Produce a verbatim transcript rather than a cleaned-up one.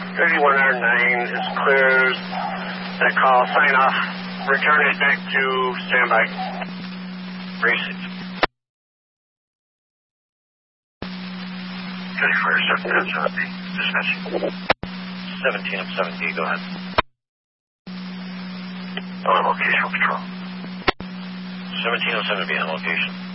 thirty-one R nine is clear. That call, sign off. Return it back to standby. Race it. thirty-four, seventeen, seventy. Dismissing. seventeen of seventy, go ahead. On location, patrol. seventeen oh seven, be on location.